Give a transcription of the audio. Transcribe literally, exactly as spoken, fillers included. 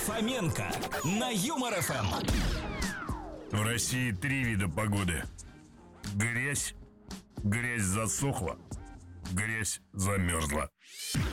Фоменко на Юмор эф эм. В России три вида погоды. Грязь, грязь засохла, грязь замерзла.